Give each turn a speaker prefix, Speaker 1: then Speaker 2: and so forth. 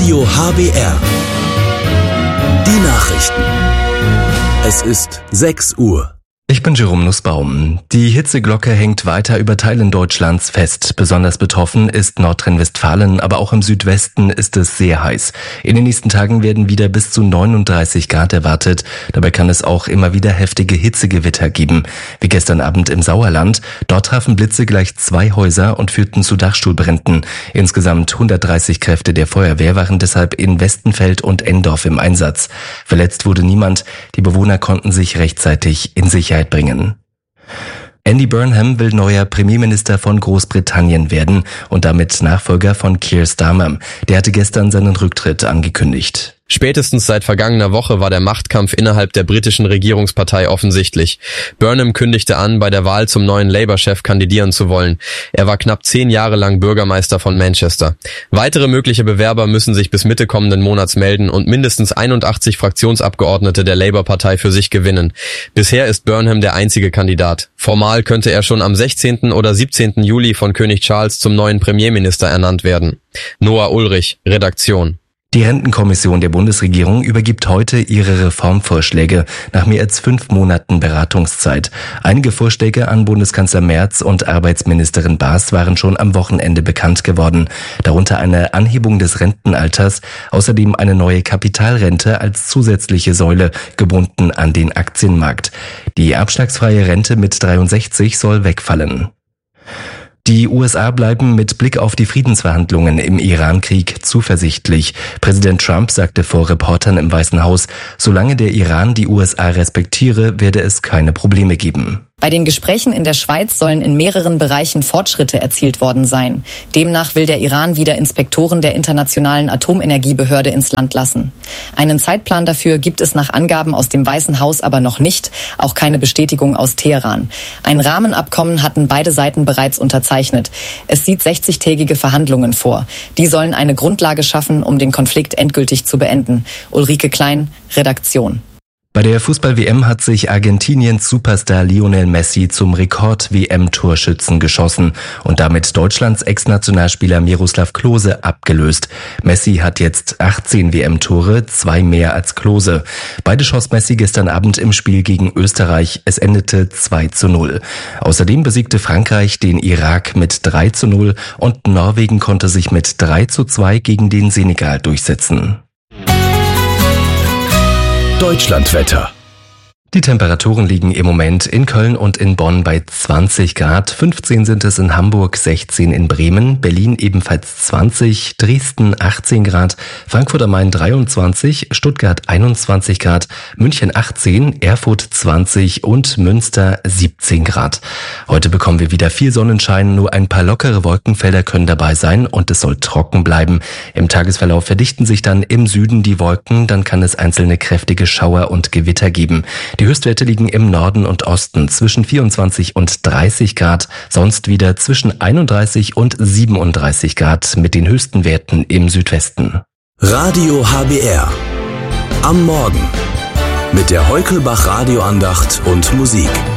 Speaker 1: Radio HBR. Die Nachrichten. Es ist 6 Uhr.
Speaker 2: Ich bin Jerome Nussbaum. Die Hitzeglocke hängt weiter über Teilen Deutschlands fest. Besonders betroffen ist Nordrhein-Westfalen, aber auch im Südwesten ist es sehr heiß. In den nächsten Tagen werden wieder bis zu 39 Grad erwartet. Dabei kann es auch immer wieder heftige Hitzegewitter geben. Wie gestern Abend im Sauerland. Dort trafen Blitze gleich 2 Häuser und führten zu Dachstuhlbränden. Insgesamt 130 Kräfte der Feuerwehr waren deshalb in Westenfeld und Endorf im Einsatz. Verletzt wurde niemand. Die Bewohner konnten sich rechtzeitig in Sicherheit bringen. Andy Burnham will neuer Premierminister von Großbritannien werden und damit Nachfolger von Keir Starmer. Der hatte gestern seinen Rücktritt angekündigt.
Speaker 3: Spätestens seit vergangener Woche war der Machtkampf innerhalb der britischen Regierungspartei offensichtlich. Burnham kündigte an, bei der Wahl zum neuen Labour-Chef kandidieren zu wollen. Er war knapp 10 Jahre lang Bürgermeister von Manchester. Weitere mögliche Bewerber müssen sich bis Mitte kommenden Monats melden und mindestens 81 Fraktionsabgeordnete der Labour-Partei für sich gewinnen. Bisher ist Burnham der einzige Kandidat. Formal könnte er schon am 16. oder 17. Juli von König Charles zum neuen Premierminister ernannt werden. Noah Ulrich, Redaktion.
Speaker 2: Die Rentenkommission der Bundesregierung übergibt heute ihre Reformvorschläge nach mehr als 5 Monaten Beratungszeit. Einige Vorschläge an Bundeskanzler Merz und Arbeitsministerin Baas waren schon am Wochenende bekannt geworden. Darunter eine Anhebung des Rentenalters, außerdem eine neue Kapitalrente als zusätzliche Säule, gebunden an den Aktienmarkt. Die abschlagsfreie Rente mit 63 soll wegfallen. Die USA bleiben mit Blick auf die Friedensverhandlungen im Iran-Krieg zuversichtlich. Präsident Trump sagte vor Reportern im Weißen Haus, solange der Iran die USA respektiere, werde es keine Probleme geben.
Speaker 4: Bei den Gesprächen in der Schweiz sollen in mehreren Bereichen Fortschritte erzielt worden sein. Demnach will der Iran wieder Inspektoren der Internationalen Atomenergiebehörde ins Land lassen. Einen Zeitplan dafür gibt es nach Angaben aus dem Weißen Haus aber noch nicht, auch keine Bestätigung aus Teheran. Ein Rahmenabkommen hatten beide Seiten bereits unterzeichnet. Es sieht 60-tägige Verhandlungen vor. Die sollen eine Grundlage schaffen, um den Konflikt endgültig zu beenden. Ulrike Klein, Redaktion.
Speaker 2: Bei der Fußball-WM hat sich Argentiniens Superstar Lionel Messi zum Rekord-WM-Torschützen geschossen und damit Deutschlands Ex-Nationalspieler Miroslav Klose abgelöst. Messi hat jetzt 18 WM-Tore, 2 mehr als Klose. Beide schoss Messi gestern Abend im Spiel gegen Österreich. Es endete 2:0. Außerdem besiegte Frankreich den Irak mit 3:0 und Norwegen konnte sich mit 3:2 gegen den Senegal durchsetzen.
Speaker 1: Deutschlandwetter.
Speaker 2: Die Temperaturen liegen im Moment in Köln und in Bonn bei 20 Grad, 15 sind es in Hamburg, 16 in Bremen, Berlin ebenfalls 20, Dresden 18 Grad, Frankfurt am Main 23, Stuttgart 21 Grad, München 18, Erfurt 20 und Münster 17 Grad. Heute bekommen wir wieder viel Sonnenschein, nur ein paar lockere Wolkenfelder können dabei sein und es soll trocken bleiben. Im Tagesverlauf verdichten sich dann im Süden die Wolken, dann kann es einzelne kräftige Schauer und Gewitter geben. Die Höchstwerte liegen im Norden und Osten zwischen 24 und 30 Grad, sonst wieder zwischen 31 und 37 Grad mit den höchsten Werten im Südwesten.
Speaker 1: Radio HBR. Am Morgen. Mit der Heukelbach Radioandacht und Musik.